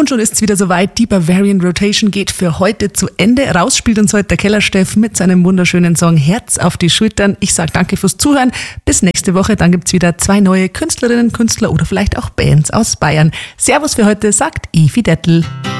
Und schon ist es wieder soweit. Die Bavarian Rotation geht für heute zu Ende. Raus spielt uns heute der Kellersteff mit seinem wunderschönen Song Herz auf die Schultern. Ich sage danke fürs Zuhören. Bis nächste Woche. Dann gibt's wieder 2 neue Künstlerinnen, Künstler oder vielleicht auch Bands aus Bayern. Servus für heute, sagt Evi Dettel.